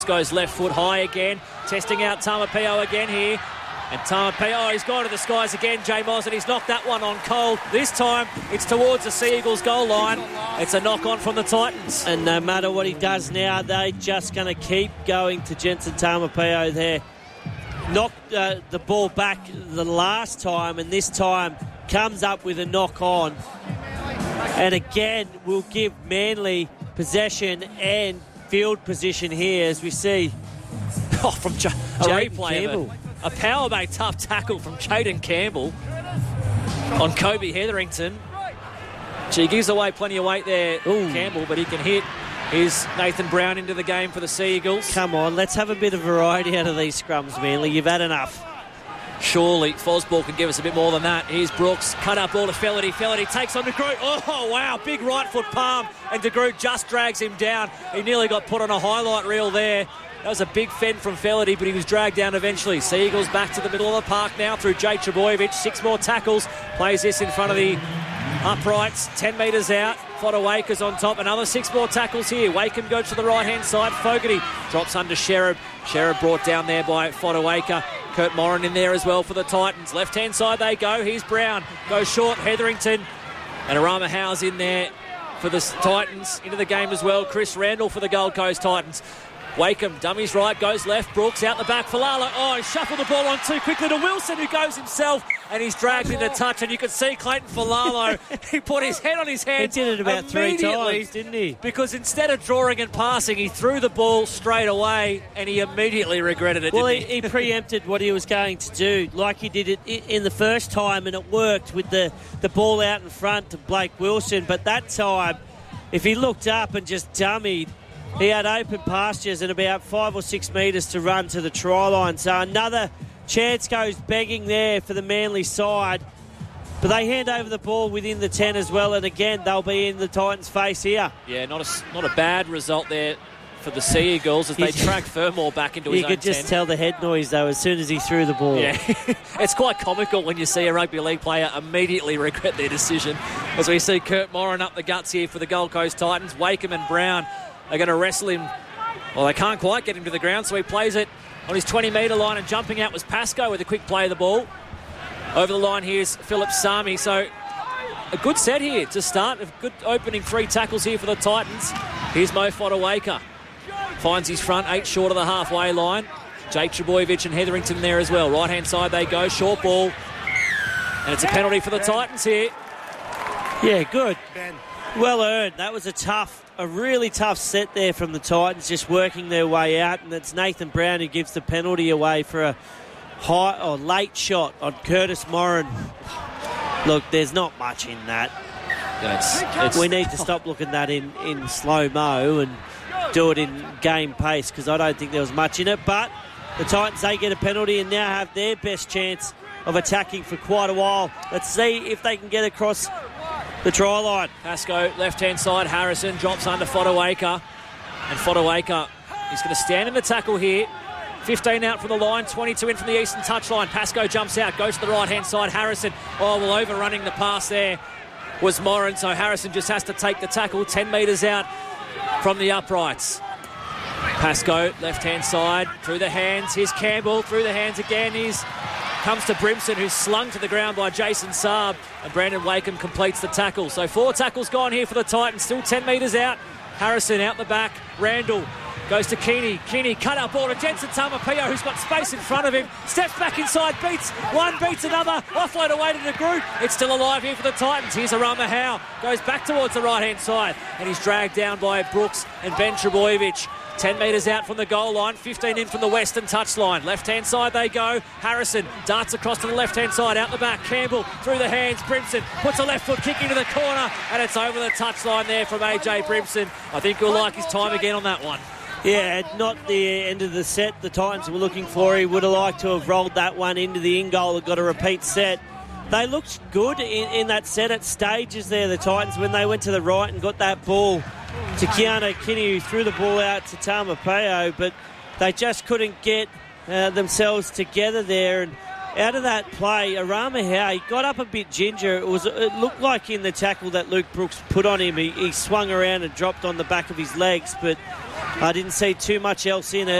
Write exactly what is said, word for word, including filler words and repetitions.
Goes left foot high again, testing out Tamapio again here. And Tamapio, he's gone to the skies again, Jay Moss, and he's knocked that one on cold. This time, it's towards the Sea Eagles goal line. It's a knock-on from the Titans. And no matter what he does now, they're just going to keep going to Jensen Tamapio there. Knocked uh, the ball back the last time, and this time comes up with a knock-on. And again, we'll give Manly possession and field position here as we see oh, from J- a Jayden replay Campbell. of a, a power made tough tackle from Jayden Campbell on Kobe Hetherington. She gives away plenty of weight there, Ooh. Campbell, but he can hit. Here's Nathan Brown into the game for the Sea Eagles. Come on, let's have a bit of variety out of these scrums, Manly. You've had enough. Surely Fosball can give us a bit more than that. Here's Brooks, cut up ball to Felity. Felity takes on De Groot. Oh, wow, big right foot palm, and De Groot just drags him down. He nearly got put on a highlight reel there. That was a big fend from Felity, but he was dragged down eventually. Sea Eagles back to the middle of the park now through Jay Trebojevic. Six more tackles. Plays this in front of the uprights. Ten metres out. Fodawaker's on top. Another six more tackles here. Wakeham goes to the right-hand side. Fogarty drops under Sherrod. Sherrod brought down there by Fodawaker. Kurt Moran in there as well for the Titans. Left-hand side they go. Here's Brown. Goes short. Hetherington. And Arama Howe's in there for the Titans. Into the game as well. Chris Randall for the Gold Coast Titans. Wakeham, dummies right, goes left. Brooks out the back. Falala, oh, he shuffled the ball on too quickly to Wilson, who goes himself, and he's dragged into touch. And you can see Clayton Falala, he put his head on his hands. He did it about three times, didn't he? Because instead of drawing and passing, he threw the ball straight away, and he immediately regretted it, well, didn't he, he? he preempted what he was going to do, like he did it in the first time, and it worked with the, the ball out in front to Blake Wilson. But that time, if he looked up and just dummied, he had open pastures and about five or six metres to run to the try line. So another chance goes begging there for the Manly side. But they hand over the ball within the ten as well. And again, they'll be in the Titans' face here. Yeah, not a, not a bad result there for the Sea Eagles as they track Fermor back into his you own could just ten. tell the head noise, though, as soon as he threw the ball. Yeah, it's quite comical when you see a rugby league player immediately regret their decision. As we see Kurt Moran up the guts here for the Gold Coast Titans. Wakeham and Brown are going to wrestle him. Well, they can't quite get him to the ground, so he plays it on his twenty metre line, and jumping out was Pascoe with a quick play of the ball. Over the line here's Philip Sami. So a good set here to start. A good opening three tackles here for the Titans. Here's Mo Fodawaker. Finds his front, eight short of the halfway line. Jake Trebojevic and Hetherington there as well. Right-hand side they go, short ball. And it's a penalty for the Titans here. Yeah, good. Well earned. That was a tough, a really tough set there from the Titans, just working their way out. And it's Nathan Brown who gives the penalty away for a high or late shot on Curtis Moran. Look, there's not much in that. It's, it's, we need to stop looking at that in, in slow-mo and do it in game pace, because I don't think there was much in it. But the Titans, they get a penalty and now have their best chance of attacking for quite a while. Let's see if they can get across the try line. Pascoe, left-hand side. Harrison drops under Fodawaker. And Fodawaker is going to stand in the tackle here. fifteen out from the line, twenty-two in from the eastern touchline. Pascoe jumps out, goes to the right-hand side. Harrison, oh, well, overrunning the pass there was Moran, so Harrison just has to take the tackle ten metres out from the uprights. Pascoe, left-hand side, through the hands. Here's Campbell, through the hands again. He's comes to Brimson, who's slung to the ground by Jason Saab, and Brandon Wakeham completes the tackle. So four tackles gone here for the Titans, still ten metres out. Harrison out the back. Randall goes to Keeney. Keeney cut out ball to Jensen Tamapio, who's got space in front of him. Steps back inside, beats one, beats another. Offload away to the group. It's still alive here for the Titans. Here's Arama Howe. Goes back towards the right-hand side, and he's dragged down by Brooks and Ben Trebojevic. ten metres out from the goal line, fifteen in from the western touchline. Left-hand side they go. Harrison darts across to the left-hand side, out the back. Campbell through the hands. Brimson puts a left foot kick into the corner, and it's over the touchline there from A J Brimson. I think he'll like his time again on that one. Yeah, not the end of the set the Titans were looking for. He would have liked to have rolled that one into the in-goal and got a repeat set. They looked good in, in that set at stages there, the Titans, when they went to the right and got that ball to Keanu Kinney, who threw the ball out to Tamapeo, but they just couldn't get uh, themselves together there. And out of that play, Arama Howe, he got up a bit ginger. It was it looked like in the tackle that Luke Brooks put on him, he, he swung around and dropped on the back of his legs, but I didn't see too much else in it.